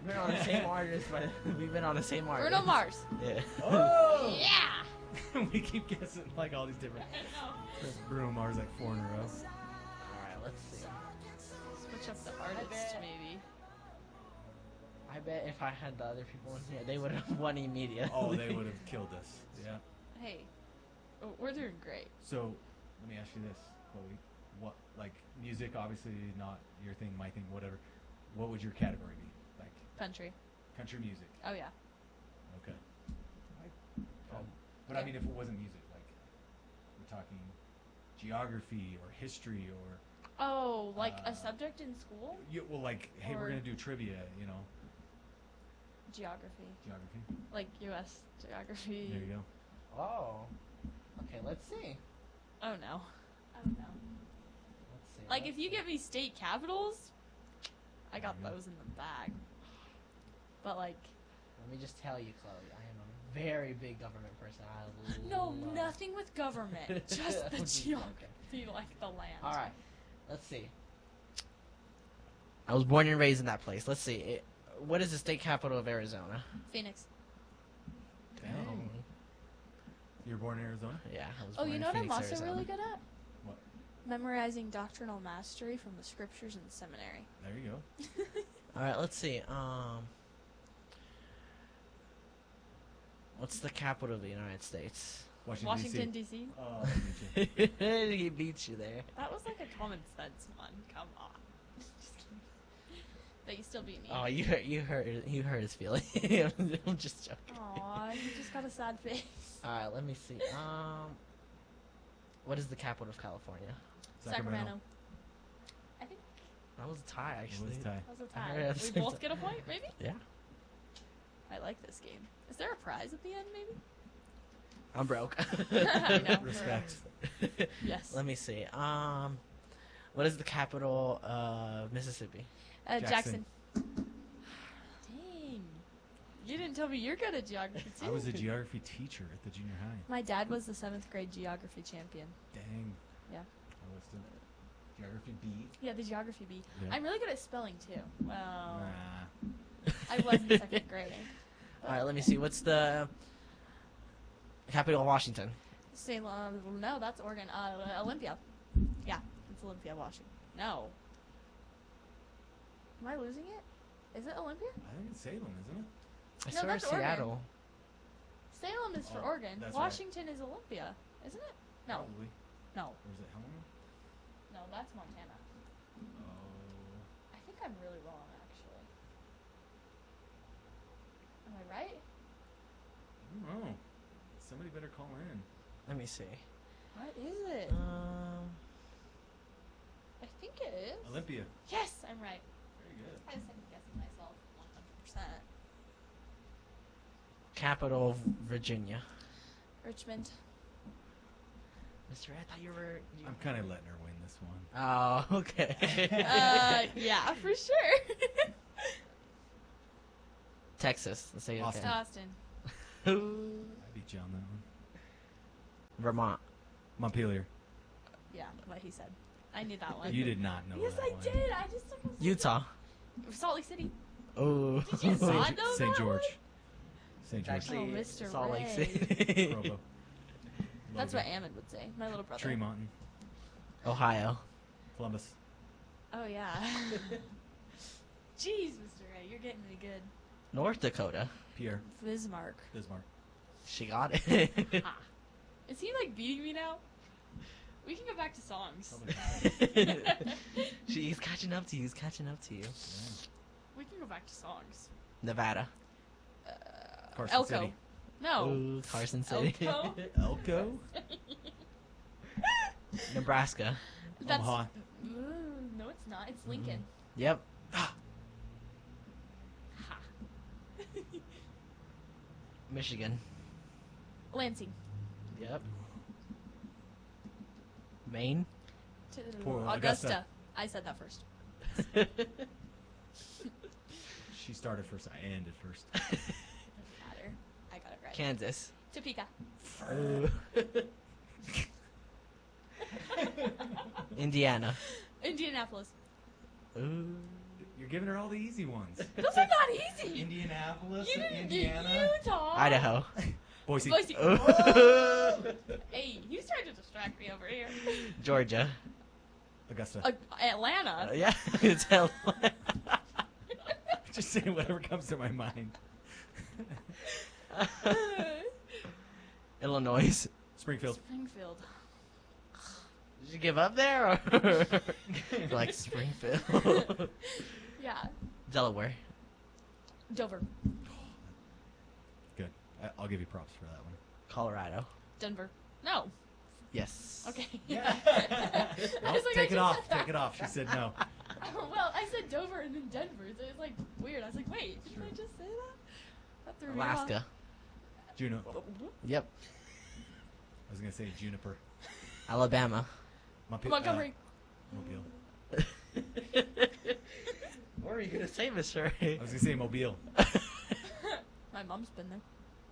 We've been on the same artist, but we've been on the same artist. Bruno Mars. Yeah. Oh! Yeah. We keep guessing like all these different. Bruno Mars like 4 in a row. Alright, let's see. Switch up the artist, bet. maybe. I bet if I had the other people in here, they would have won immediately. Oh, they would have killed us. Yeah. Hey, we're doing great. So, let me ask you this, Chloe. What, like, music, obviously not your thing, my thing, whatever. What would your category be? Like, Country. country music. Oh yeah. Okay. But I mean, if it wasn't music, like, we're talking geography or history or. Oh, like a subject in school? Well, like, hey, we're Or- going to do trivia, you know, Geography. geography. Like U.S. geography. There you go. Oh. Okay, let's see. Oh no. I don't know. Let's see. Like let's if you see. give me state capitals, I got Mhm. those in the bag. But like, Let me just tell you, Chloe, I am a very big government person. I no, love- nothing with government. Just the Okay. geography, like the land. Alright, let's see. I was born and raised in that place. Let's see. What is the state capital of Arizona? Phoenix. Dang. You were born in Arizona? Yeah, I was Oh, born you in know what I'm Phoenix, also Arizona. really good at? What? Memorizing doctrinal mastery from the scriptures in seminary. There you go. Alright, let's see. What's the capital of the United States? Washington, D.C. Oh, I beat you. He beat you there. That was like a common sense one. Come on. Just kidding. But you still beat me. Oh, you hurt his feeling. I'm just joking. Aw, you just got a sad face. Alright, let me see. What is the capital of California? Sacramento. I think That was a tie, It actually. was tie. that was a I tie. heard it at the We same both time. get a point, maybe? Yeah. I like this game. Is there a prize at the end, maybe? I'm broke. I know. Respect. Yes. Let me see. What is the capital of Mississippi? Jackson. Dang. You didn't tell me you're good at geography, too. I was a geography teacher at the junior high. My dad was the 7th grade geography champion. Dang. Yeah. I was the geography B. Yeah, the geography bee. Yeah. I'm really good at spelling, too. Well, Nah. I was in 2nd grade. Alright, let me see. What's the capital of Washington? Salem. No, that's Oregon. Olympia. Yeah, it's Olympia, Washington. No. Am I losing it? Is it Olympia? I think it's Salem, isn't it? I No, swear that's Oregon. Seattle. Salem is for Oh, Oregon. that's right. Washington is Olympia, isn't it? No. Probably. No. Or is it Helena? No, that's Montana. Oh. I think I'm really wrong, actually. Am I right? I don't know. Somebody better call in. Let me see. What is it? I think it is. Olympia. Yes, I'm right. Very good. I was second guessing myself 100%. Capital of Virginia. Richmond. Mr. I thought you were. I'm kind of letting her win this one. Oh, okay. Yeah, for sure. Texas. Let's say Austin. Austin. I beat you on that one. Vermont. Montpelier. Yeah, what he said. I knew that one. You did not know Yes, that I one. did. I just took a second. Utah. Salt Lake City. Oh. Did you not St. know St. that George. one? St. George. Actually, Oh, Mr. Salt Lake Ray. City. Provo. That's Logan. what Ammon would say. My little brother. Tremont. Ohio. Columbus. Oh, yeah. Jeez, Mr. Ray, you're getting me good. North Dakota. Pierre. Bismarck. Bismarck. She got it. Ha. Is he, like, beating me now? We can go back to songs. She's catching up to you. He's catching up to you. Yeah. We can go back to songs. Nevada. Carson Elko. City. No. Ooh, Carson City. Elko? Elko. Nebraska. That's, Omaha. No, it's not. It's Lincoln. Yep. Ha. Michigan. Lansing. Yep. Maine. Poor Augusta. Augusta. I said that first. She started first. I ended first. Doesn't matter. I got it right. Kansas. Topeka. Indiana. Indianapolis. Ooh. You're giving her all the easy ones. Those are not easy. Indianapolis, You didn't Indiana, Utah. Idaho. Boise. Boise. Hey, he's trying to distract me over here. Georgia. Augusta. Atlanta. Yeah, it's Atlanta. Just saying whatever comes to my mind. Illinois. Springfield. Springfield. Did you give up there? Or like Springfield? Yeah. Delaware. Dover. Good. I'll give you props for that one. Colorado. Denver. No. Yes. Okay. Yeah. I No, was like, take I it just off. said that. Take it off. She said no. Well, I said Dover and then Denver, so it's like weird. I was like, wait, did I just say that? That threw me off. Alaska. Juno. Yep. I was gonna say Juniper. Alabama. Montgomery. Mobile. What were you gonna say, Mr. I was gonna say Mobile. My mom's been there.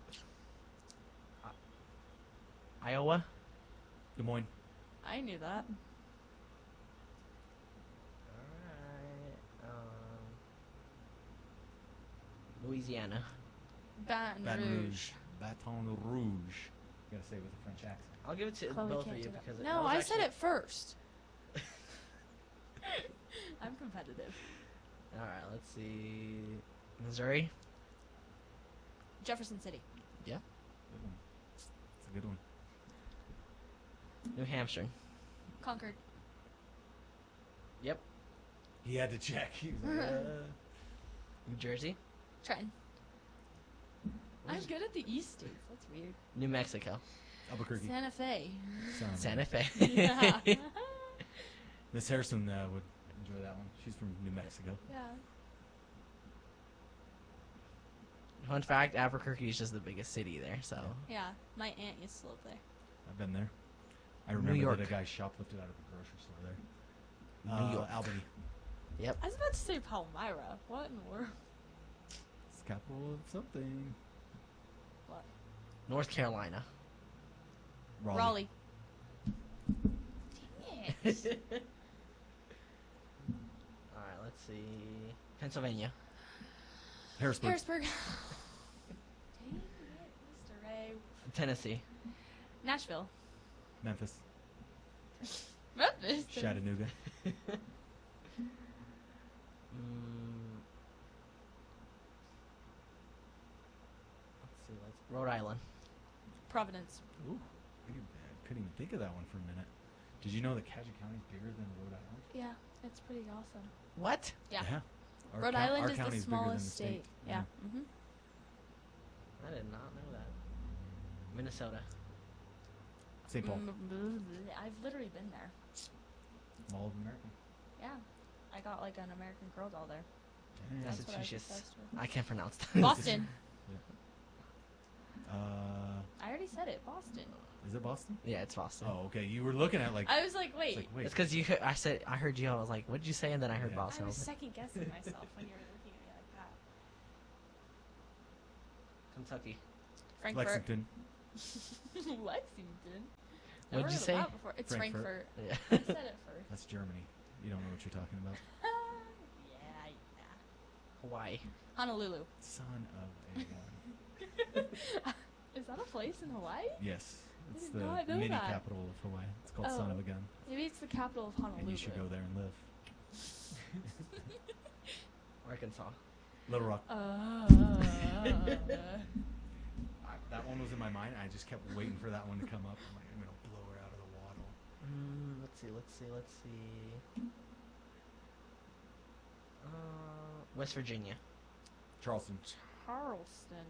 Iowa. Des Moines. I knew that. Alright. Louisiana. Baton Baton Rouge. Rouge. Baton Rouge. You gotta say it with a French accent. I'll give it to Chloe both can't of you do that. because it No, was I actually- said it first. I'm competitive. All right, let's see. Missouri. Jefferson City. Yeah. Good one. It's a good one. New Hampshire. Concord. Yep. He had to check. He was like, New Jersey. Trenton. I'm good at the East states. That's weird. New Mexico. Albuquerque. Santa Fe. Santa Fe. Yeah. Miss Harrison would enjoy that one. She's from New Mexico. Yeah. Fun fact: Albuquerque is just the biggest city there. So Yeah. My aunt used to live there. I've been there. I New remember York. that a guy shoplifted out of a grocery store there. New York. Albany. Yep. I was about to say Palmyra. What in the world? It's the capital of something. What? North Carolina. Raleigh. Dang it. All right, let's see. Pennsylvania. Harrisburg. Harrisburg. Dang it, Mr. Ray. Tennessee. Nashville. Memphis. Memphis. Chattanooga. Let's see. Rhode Island. Providence. Ooh. I couldn't even think of that one for a minute. Did you know that Cadgett County is bigger than Rhode Island? Yeah, it's pretty awesome. What? Yeah. Our Rhode our Island is county the bigger than smallest state. Yeah. Mm-hmm. I did not know that. Minnesota. St. Paul. I've literally been there. Mall of America. Yeah. I got like an American Girl doll there. Dang. That's what I was Massachusetts. obsessed with. I can't pronounce that. Boston. Uh, I already said it. Boston. is it Boston? Yeah, it's Boston. Oh, okay. You were looking at like. I was like, wait. It's like, wait. It's because you. I heard you. I was like, "What did you say?" And then I heard Yeah. Boston. I I was was like, second guessing myself when you were looking at me like that. Kentucky. Frankfurt. Lexington. Lexington. What'd Never you heard of say? that before. It's Frankfurt. Frankfurt. Yeah. I said it first. That's Germany. You don't know what you're talking about. Yeah. Hawaii. Honolulu. Son of a gun. Is that a place in Hawaii? Yes. It's did the not know mini that. capital of Hawaii. It's called Son Oh. of a Gun. Maybe it's the capital of Honolulu. And you should go there and live. Arkansas. Little Rock. Uh, That one was in my mind. I just kept waiting for that one to come up. I'm like, I'm going to blow her out of the waddle. Let's see. West Virginia. Charleston. Charleston.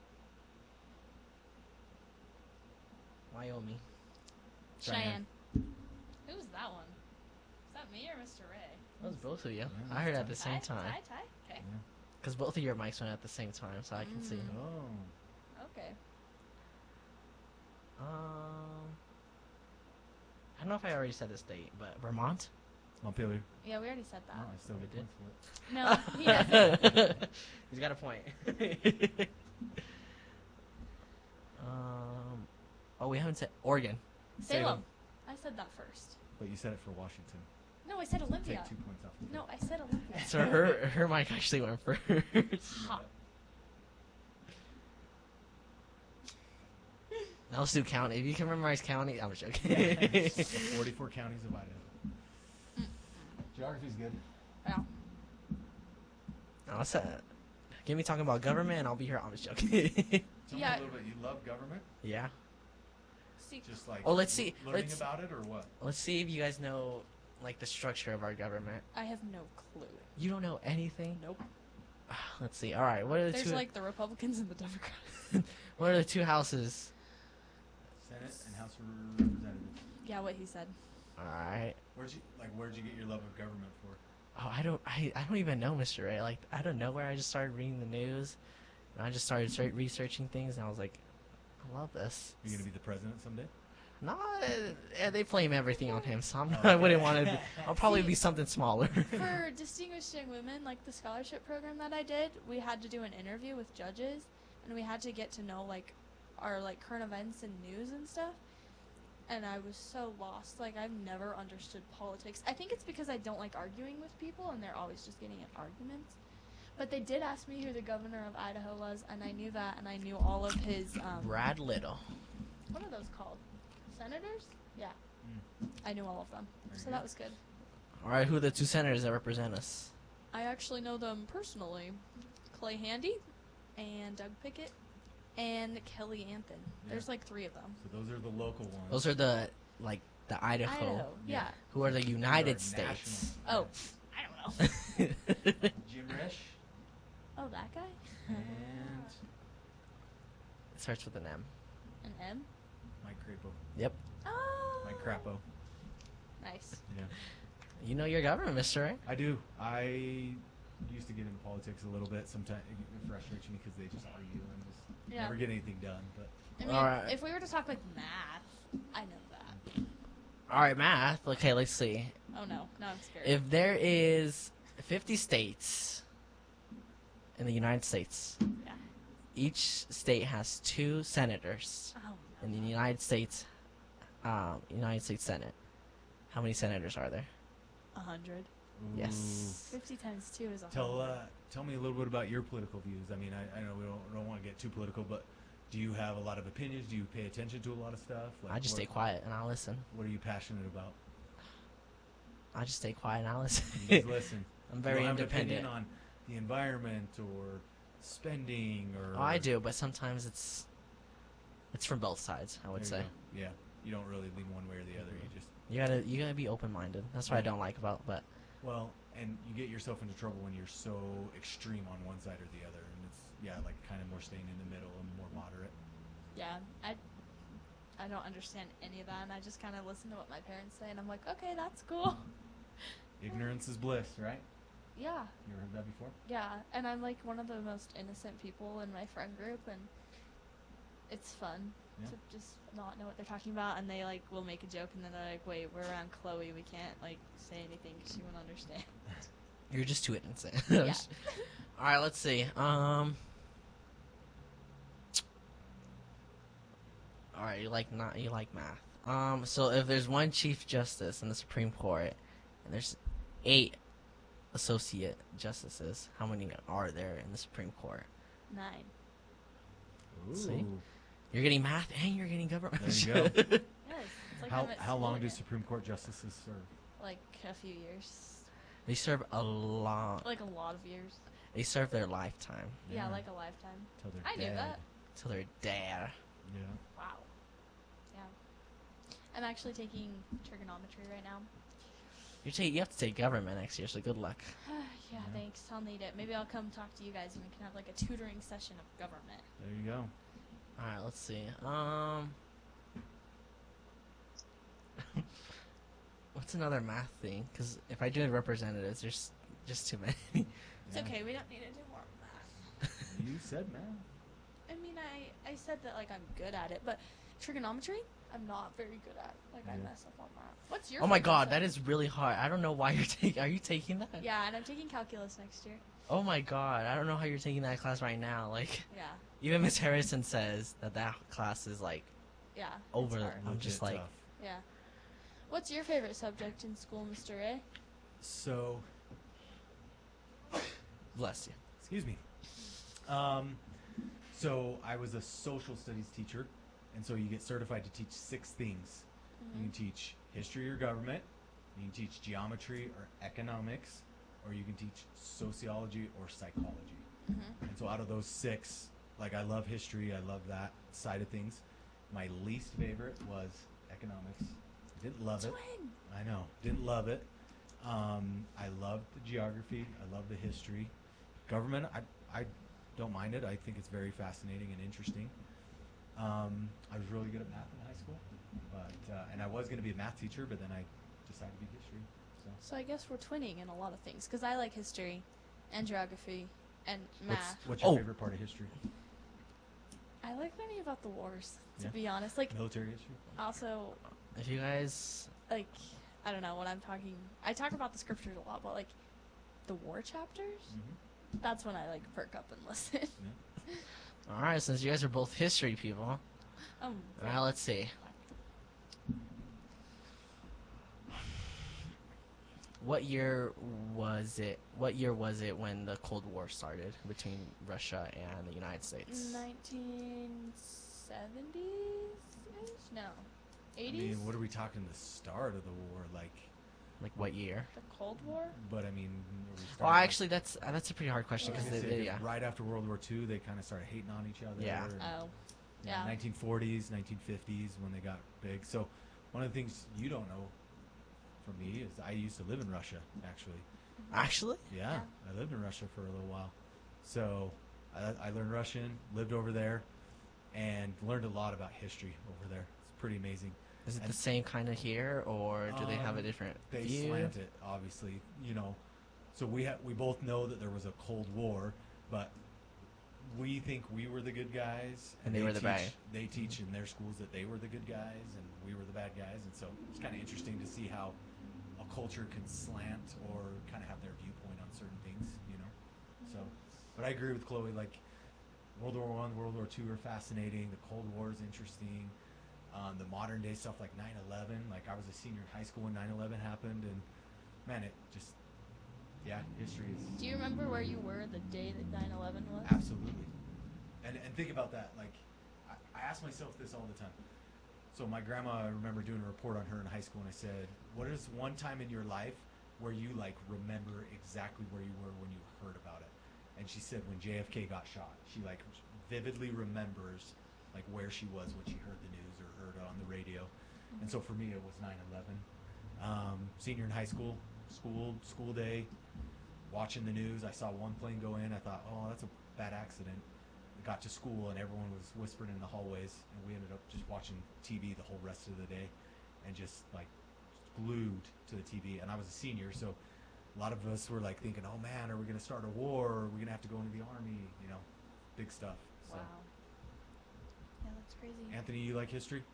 Wyoming. Cheyenne. Who was that one? Is that me or Mr. Ray? That was both of you. Yeah, I heard at tie. the same time. Tie? Okay. Yeah. Because both of your mics went at the same time, so I can see. Oh. Okay. I don't know if I already said the state, but Vermont? Montpelier. Yeah, we already said Oh, that. I still We get did? points for it. No, he doesn't. He's got a point. Oh, we haven't said Oregon. Salem. I said that first. But you said it for Washington. No, I said Take Olympia. 2 points off. No, I said Olympia. So her mic actually went first. Ha. Now let's do county. If you can memorize county, I'm joking. 44 counties of Idaho. Geography's good. Yeah. Now let's get me talking about government, and I'll be here. I'm just joking. Tell Yeah. me a little bit. You love government? Yeah. See, Just like Oh, let's see. learning Let's about it or what? let's see if you guys know like the structure of our government. I have no clue. You don't know anything. Nope. Let's see. All right. What are the There's two? like the Republicans and the Democrats. What are the two houses? Senate and House of Representatives. Yeah, what he said. All right. Where'd you get your love of government for? Oh, I don't even know, Mr. Ray. Like, out of nowhere, I just started reading the news, and I just started researching things, and I was like, I love this. Are you gonna be the president someday? No, they blame everything on him, so I wouldn't want to. I'll probably See- be something smaller. For distinguished young women, like the scholarship program that I did, we had to do an interview with judges, and we had to get to know like our like current events and news and stuff. And I was so lost. Like I've never understood politics. I think it's because I don't like arguing with people, and they're always just getting in arguments. But they did ask me who the governor of Idaho was, and I knew that, and I knew all of his. Brad Little. What are those called? Senators? Yeah. I knew all of them, There you so go. that was good. All right, who are the two senators that represent us? I actually know them personally. Clay Handy and Doug Pickett and Kelly Anthon. There's like 3 of them. So those are the local ones. Those are the Idaho. Idaho, yeah. Who are the United Those are States. Oh, I don't know. Jim Risch Oh, that guy? and It starts with an M. An M? Mike Crapo. Yep. Oh. Mike Crapo. Nice. Yeah. You know your government, Mr. Ray. I do. I used to get into politics a little bit. Sometimes it frustrates me because they just argue and just Yeah. never get anything done. But I mean, Alright. if we were to talk like math, I know that. All right, math. Okay, let's see. Oh no, now I'm scared. If there is 50 states in the United States, Yeah. each state has 2 senators Oh, in no. the United States Senate. How many senators are there? 100. Yes. 50 times 2 is 100. Tell me a little bit about your political views. I mean, I know we don't want to get too political, but do you have a lot of opinions? Do you pay attention to a lot of stuff? Like I just stay quiet and I'll listen. What are you passionate about? I just stay quiet and I'll listen. You just listen. I'm You very don't have an independent. opinion on the environment or spending or. Oh, I do, but sometimes it's from both sides, I would There say. you go. Yeah, you don't really lean one way or the other. You just You gotta be open minded. That's what I don't like about. But and you get yourself into trouble when you're so extreme on one side or the other, and it's like kind of more staying in the middle and more moderate. Yeah, I don't understand any of that, and I just kind of listen to what my parents say, and I'm like, okay, that's cool. Ignorance is bliss, right? Yeah, You ever heard that before? yeah, and I'm like one of the most innocent people in my friend group, and it's fun Yeah. to just not know what they're talking about, and they like will make a joke, and then they're like, wait, we're around Chloe, we can't like say anything because she won't understand. you're just too innocent. Yeah. All right, let's see. All right, you like math. So if there's one Chief Justice in the Supreme Court, and there's 8 associate justices, how many are there in the Supreme Court? 9. See? You're getting math and you're getting government. There you go. Yes. It's like I'm at How long do school Supreme Court justices serve? again. Like a few years. They serve a lot. Like a lot of years. They serve their lifetime Yeah, like a lifetime. Till they're I knew dead. that. till they're dead. Yeah. Wow. Yeah. I'm actually taking trigonometry right now. You have to take government next year, so good luck. Yeah, Yeah. thanks. I'll need it. Maybe I'll come talk to you guys and we can have like a tutoring session of government. There you go. All right, let's see. What's another math thing? Because if I do representatives, there's just too many. It's Yeah. okay. We don't need to do more math. You said math. I mean, I said that like I'm good at it, but trigonometry, I'm not very good at. Like I Yeah. mess up on that. What's your? Oh my favorite God, that subject? is really hard. I don't know why you're taking. Are you taking that? Yeah, and I'm taking calculus next year. Oh my God, I don't know how you're taking that class right now. Like, Yeah, even Miss Harrison says that class is like yeah. over. It's hard. I'm just Legit like, tough. Yeah. What's your favorite subject in school, Mr. Ray? So, Bless you. excuse me. So I was a social studies teacher, and so you get certified to teach 6 things. You can teach history or government, you can teach geometry or economics, or you can teach sociology or psychology. And so out of those 6, like I love history, I love that side of things. My least favorite was economics. I didn't love it. Twin. I know, didn't love it. I loved the geography, I love the history. Government, I don't mind it. I think it's very fascinating and interesting. I was really good at math in high school, but and I was going to be a math teacher, but then I decided to be history. So I guess we're twinning in a lot of things because I like history and geography and math. What's your Oh. favorite part of history? I like learning about the wars, to Yeah. be honest. Like, Military history? also, If you guys, like, I don't know, when I'm talking, I talk about the scriptures a lot, but, like, the war chapters, that's when I, like, perk up and listen. Yeah. all right, since you guys are both history people, now let's see. What year was it? What year was it when the Cold War started between Russia and the United States? 1970s-ish? No. 80s? I mean, what are we talking? The start of the war, like? Like what year? The Cold War? But I mean, are we Well, starting, actually, that's a pretty hard question like, because say, yeah. right after World War II, they kind of started hating on each other. Yeah. and, Oh. you know, Yeah. 1940s, 1950s when they got big. So one of the things you don't know from me is I used to live in Russia, actually. Actually, Yeah, I lived in Russia for a little while. So I learned Russian, lived over there, and learned a lot about history over there. It's pretty amazing. is it And- the same kind of here, or do they have a Um, different They view? slant it, obviously. You know, so we both know that there was a Cold War, but we think we were the good guys, And they were the bad. They teach in their schools that they were the good guys, and we were the bad guys, and so it's kind of interesting to see how a culture can slant or kind of have their viewpoint on certain things. You know, so. But I agree with Chloe. Like World War I, World War II are fascinating. The Cold War is interesting. The modern day stuff like 9/11. Like I was a senior in high school when 9/11 happened, and man, it just history is Do you remember where you were the day that 9/11 was? absolutely. And think about that. Like I ask myself this all the time. So my grandma, I remember doing a report on her in high school, and I said, "What is one time in your life where you like remember exactly where you were when you heard about it?" And she said when JFK got shot, she like vividly remembers like where she was when she heard the news or heard it on the radio. And so for me, it was 9/11. Senior in high school, school day, watching the news. I saw one plane go in. I thought, oh, that's a bad accident. I got to school and everyone was whispering in the hallways, and we ended up just watching TV the whole rest of the day, and just like glued to the TV. And I was a senior, so a lot of us were like thinking, oh man, are we going to start a war? Or are we going to have to go into the army? You know, big stuff. So. Wow. Yeah, that's crazy. Anthony, you like history?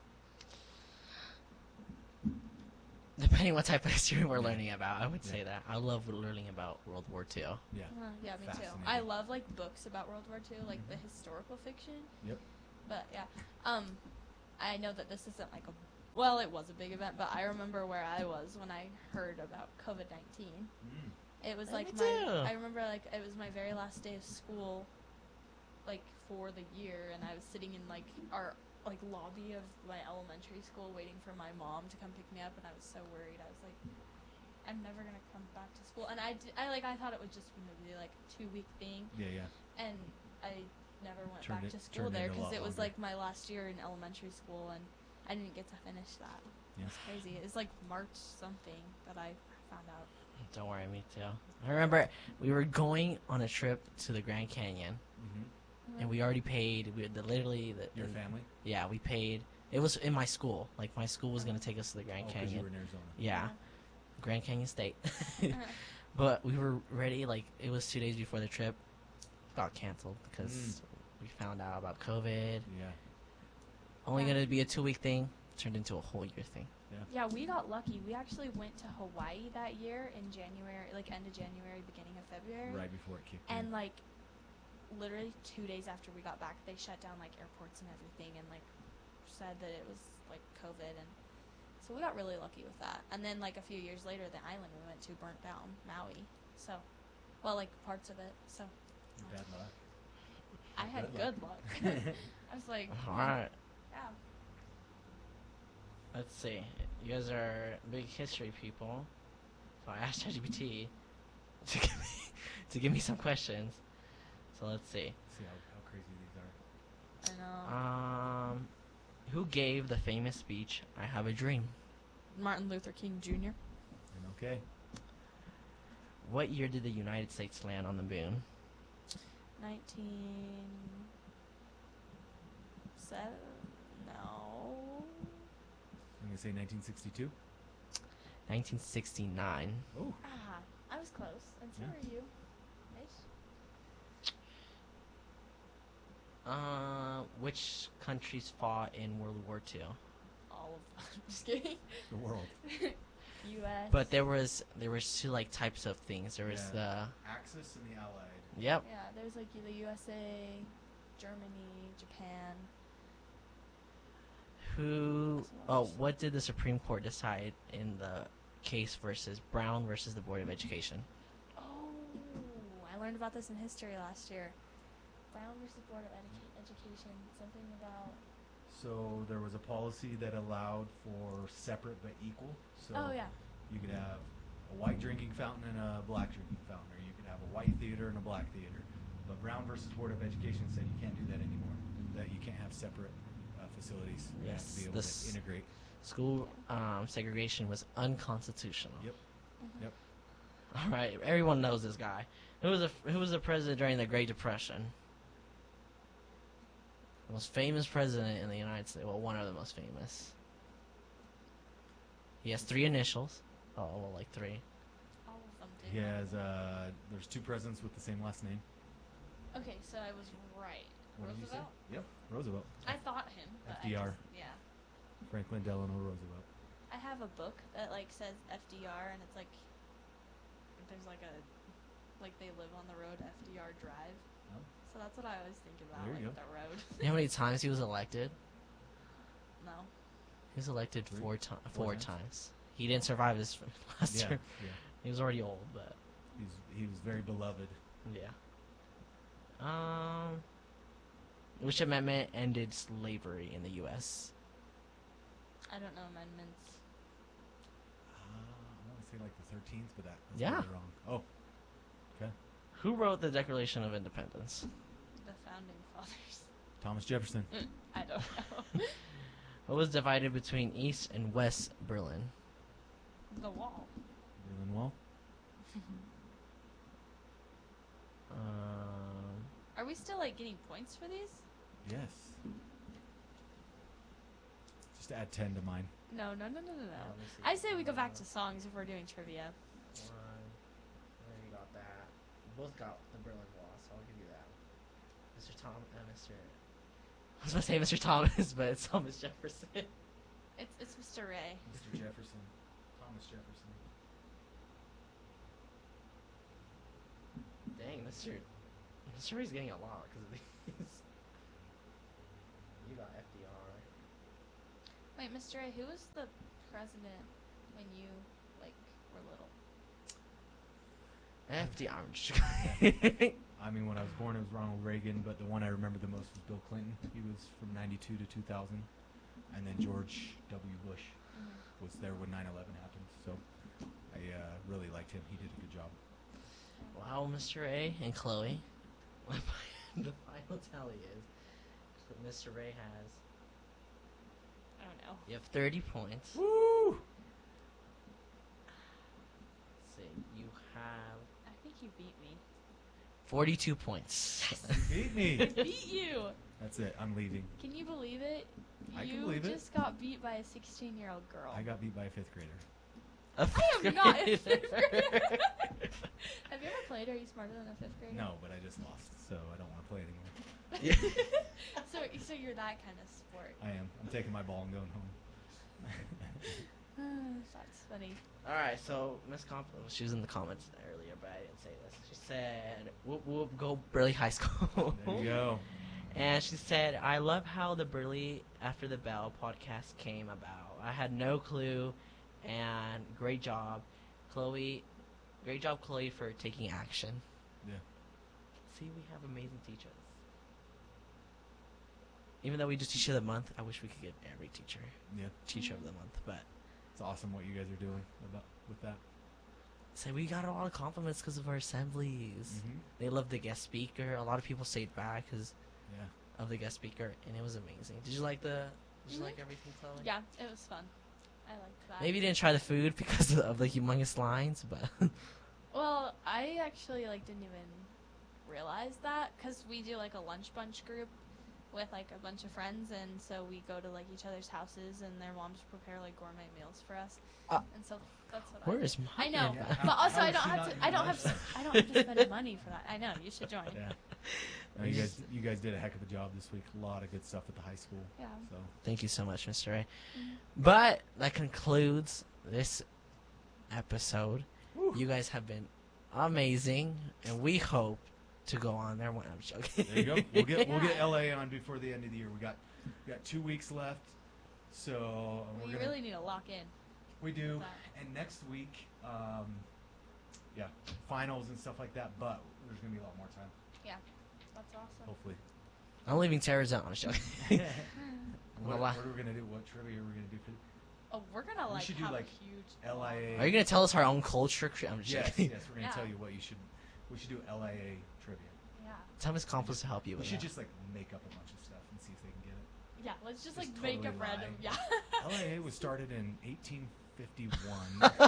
Depending what type of history we're learning about, I would say that I love learning about World War II. Yeah. Yeah, me too. Fascinating. I love like books about World War II, like the historical fiction. Yep. But yeah, I know that this isn't like it was a big event, but I remember where I was when I heard about COVID-19. It was Me like too. I remember like it was my very last day of school, like for the year, and I was sitting in like our like lobby of my elementary school waiting for my mom to come pick me up, and I was so worried. I was like, I'm never gonna come back to school, and I thought it would just be maybe like a 2-week thing, Yeah. and I never went Turned back it- to school turned there into a because lot it was longer. like my last year in elementary school, and I didn't get to finish that. Yeah. It's crazy. It's like March something that I found out. Don't worry, me too. I remember we were going on a trip to the Grand Canyon, Mm-hmm. and we already paid. We had Your family? Yeah, we paid. It was in my school. Like my school was gonna take us to the Grand Oh, because you Canyon. were in Arizona. Yeah, Grand Canyon State. Uh-huh. But we were ready. Like it was 2 days before the trip. Got canceled because we found out about COVID. Yeah. Only Yeah. gonna be a 2-week thing. Turned into a whole year thing. Yeah, we got lucky. We actually went to Hawaii that year in January, like end of January, beginning of February. Right before it kicked And in. like literally 2 days after we got back, they shut down like airports and everything, and like said that it was like COVID, and so So we got really lucky with that. And then, like, a few years later, the island we went to burnt down, Maui. So, well, like, parts of it. So, Bad luck. I had Good good luck. I was like, All right. yeah. Let's see. You guys are big history people, so I asked ChatGPT to give me some questions. So let's see. See how crazy these are. I know. Who gave the famous speech "I Have a Dream"? Martin Luther King Jr. And okay. What year did the United States land on the moon? 1907? No. I'm gonna say 1962. 1969. Oh. Ah, I was close. And so Yeah. were you. Nice. Which countries fought in World War II? All of them. Just kidding. The world. U.S. But there was two like types of things. There was Axis and the Allied. Yep. Yeah, there's like the USA, Germany, Japan. What did the Supreme Court decide in the case versus Brown versus the Board of Education? Oh, I learned about this in history last year. Brown versus Board of Education. Something about. So there was a policy that allowed for separate but equal. So Oh yeah. you could have a white drinking fountain and a black drinking fountain, or you could have a white theater and a black theater. But Brown versus Board of Education said you can't do that anymore. That you can't have separate facilities. You have to be able to integrate. School segregation was unconstitutional. Yep. Mhm. Yep. All right, everyone knows this guy. Who was the president during the Great Depression? The most famous president in the United States. Well, one of the most famous. He has 3 initials. Oh, well, like 3. All of them did. He has. There's 2 presidents with the same last name. Okay, so I was right. What did you say? Roosevelt? Yep. Roosevelt. I thought him. But FDR. Yeah. Franklin Delano Roosevelt. I have a book that like says FDR, and it's like there's like they live on the road FDR Drive. Oh. So that's what I always think about, There you like go. the road. You know how many times he was elected? No. He was elected 3? 4 4 times. He didn't survive his last Yeah. term. Yeah. He was already old, but He was very beloved. yeah. Which amendment ended slavery in the U.S.? I don't know amendments. I want to say like the 13th, but that's Yeah. probably wrong. Oh. Okay. Who wrote the Declaration of Independence? The founding fathers. Thomas Jefferson. I don't know. What was divided between East and West Berlin? The wall. Berlin Wall. Are we still like getting points for these? Yes. Just add 10 to mine. No. let me see. I say we go back to songs if we're doing trivia. You got that. We both got the Berlin Wall, so I'll give you that. Mr. Tom and Mr. I was about to say Mr. Thomas, but it's Thomas Jefferson. It's Mr. Ray. Mr. Jefferson. Thomas Jefferson. Dang, Mr. Ray's getting a lot because of these. You got FDR. Wait, Mr. Ray, who was the president when you like were little? FDR. I'm just kidding. I mean, when I was born, it was Ronald Reagan, but the one I remember the most was Bill Clinton. He was from 92 to 2000. And then George W. Bush was there when 9/11 happened. So I really liked him. He did a good job. Wow, Mr. A and Chloe. The final tally is that Mr. Ray has. I don't know. You have 30 points. Woo! Let's see, you have I think you beat me. 42 points. You beat me. Beat you! That's it. I'm leaving. Can you believe it? I You can believe it. just got beat by a 16-year-old girl. I got beat by a 5th grader. I am not a 5th grader. Have you ever played Are You Smarter Than a 5th grader? No, but I just lost, so I don't want to play anymore. Yeah. So you're that kind of sport. I am. I'm taking my ball and going home. That's funny. All right, so Miss Comp, she was in the comments earlier, but I didn't say this. She said, "Whoop whoop, go Burley High School." There you go. And she said, "I love how the Burley After the Bell podcast came about. I had no clue, and great job, Chloe. Great job, Chloe, for taking action. Yeah. See, we have amazing teachers. Even though we do teacher of the month, I wish we could get every teacher Yeah. teacher of the month. But It's awesome what you guys are doing with that. say we got a lot of compliments because of our assemblies. Mm-hmm. They loved the guest speaker. A lot of people stayed back because Yeah. of the guest speaker, and it was amazing. Did you like the? Did you Mhm. like everything, Chloe? Yeah, it was fun. I liked that. Maybe you didn't try the food because of the humongous lines, but Well, I actually didn't even realize that because we do a lunch bunch group with a bunch of friends, and so we go to each other's houses, and their moms prepare gourmet meals for us, and so that's what where I. is my? I know, Yeah, but also how I is don't she have not to. in I don't your have. life? I don't have to spend money for that. I know you should join. Yeah. No, you guys did a heck of a job this week. A lot of good stuff at the high school. Yeah. So Thank you so much, Mr. Ray. Mhm. But that concludes this episode. Woo. You guys have been amazing, and we hope to go on there. When I'm joking. there you go. We'll get Yeah. LA on before the end of the year. We got 2 weeks left. So We we're gonna really need to lock in. we do. that. And next week, finals and stuff like that. But there's gonna be a lot more time, Yeah, that's awesome. hopefully. I'm leaving Terra's out. I'm joking. What, Well, what are we gonna do? What trivia are we gonna do for Oh, we're gonna We should do, have like, a huge LIA? Are you gonna tell us our own culture? I'm just Yes, joking. yes. We're gonna Yeah. tell you what you should. We should do LIA trivia. Yeah. Tell Miss Compos to help you We with should that. just make up a bunch of stuff and see if they can get it. Yeah, let's just Just make totally up random. lie. Yeah. LIA was started in 1851.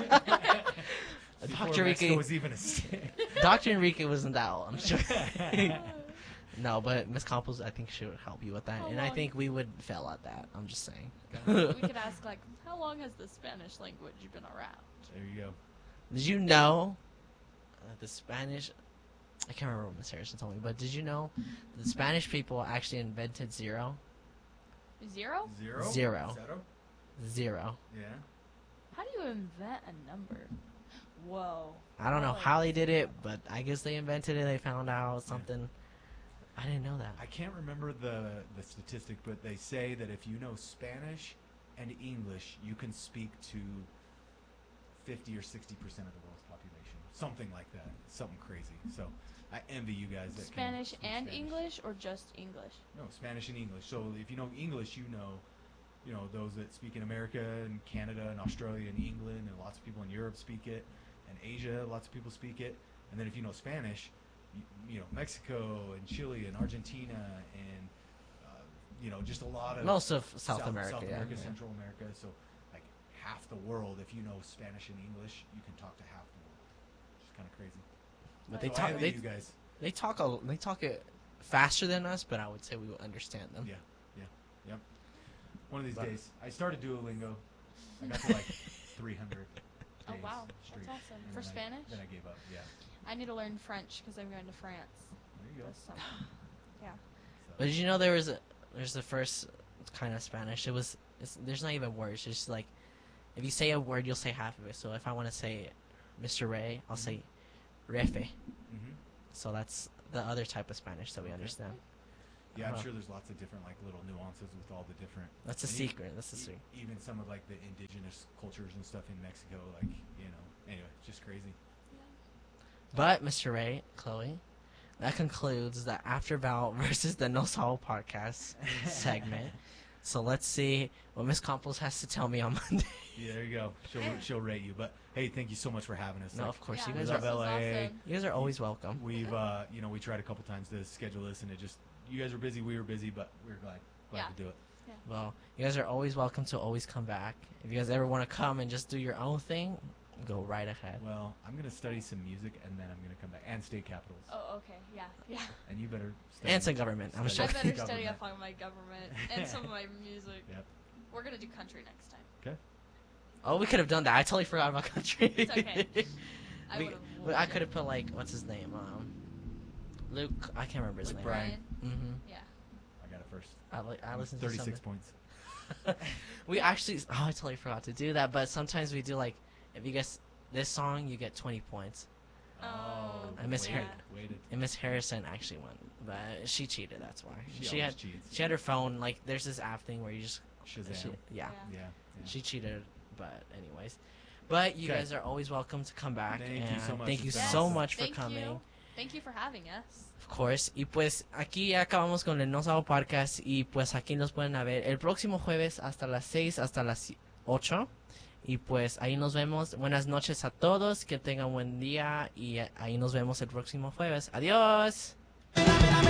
Before Dr. Mexico Enrique, was even a state. Dr. Enrique wasn't that old. I'm joking. No, but Miss Compos, I think, should help you with that, How and I long? think we would fail at that. I'm just saying. We could ask how long has the Spanish language been around? There you go. Did you know the Spanish? I can't remember what Miss Harrison told me, but did you know the Spanish people actually invented zero? Zero? Zero. Zero. Zero? Zero. Yeah. How do you invent a number? Whoa. I don't know Oh. how they did it, but I guess they invented it. They found out something. I didn't know that. I can't remember the statistic, but they say that if you know Spanish and English, you can speak to 50 or 60% of the world's population. Something like that. Something crazy. So I envy you guys that Spanish can speak and Spanish. English or just English? No, Spanish and English. So if you know English, you know those that speak in America and Canada and Australia and England, and lots of people in Europe speak it, and Asia, lots of people speak it. And then if you know Spanish, you know Mexico and Chile and Argentina and just a lot of Most of South America, South yeah. America, Yeah. Central America. So like half the world, if you know Spanish and English, you can talk to half the world. Which is kind of crazy. But they So I talk. envy you guys. They talk it faster than us, but I would say we will understand them. Yeah, yep. One of these But- days, I started Duolingo. I got to 300 days Oh, wow. straight. That's awesome. and For then Spanish? Then I gave up. Yeah. I need to learn French because I'm going to France There you go. this summer. Yeah. So, But did you know there's the first kind of Spanish? There's not even words. It's just like if you say a word, you'll say half of it. So if I want to say Mr. Ray, I'll say Refe. mhm. So that's the other type of Spanish that we Okay. understand. Yeah, I'm Uh-huh. sure there's lots of different little nuances with all the different. That's a and secret. That's a secret. Even some of the indigenous cultures and stuff in Mexico, Anyway, it's just crazy. But Mr. Ray, Chloe, that concludes the After Bell versus the No Salt podcast segment. So let's see what Miss Campos has to tell me on Monday. Yeah, there you go. She'll rate you. But hey, thank you so much for having us. No, Like, of course, Yeah, you we guys love are this was LA. awesome. you guys are always welcome. We've we tried a couple times to schedule this, and it just you guys were busy, we were busy, but we were glad Yeah. to do it. Well, you guys are always welcome to always come back. If you guys ever want to come and just do your own thing, go right ahead. Well, I'm gonna study some music, and then I'm gonna come back and state capitals. Oh, okay. Yeah. Yeah. And you better study. And some government. I'm I sure. better study Government. up on my government and some of my music. Yep. We're going to do country next time. Oh, we could have done that. I totally forgot about country. It's okay. I We- would've but I loved could it. have put what's his name? Luke. I can't remember his Luke name. Bryan. Mm-hmm. Yeah. I got it first. I listened to 36 something. points. We actually. Oh, I totally forgot to do that. But sometimes we do if you guess this song, you get 20 points. Oh, I miss her. Waited. And Miss Harrison actually won, but she cheated. That's why She always had cheats. she had her phone. There's this app thing where you just Shazam. Yeah. Yeah. She cheated, but anyways. But you Okay. guys are always welcome to come back. Thank you and so much. Thank you It's been so awesome. much for Thank coming. you. Thank you for having us. Of course. Y pues aquí ya acabamos con el No Sabo Podcast. Y pues aquí nos pueden ver el próximo jueves hasta las 6, hasta las 8. Y pues ahí nos vemos. Buenas noches a todos. Que tengan buen día. Y ahí nos vemos el próximo jueves. Adiós.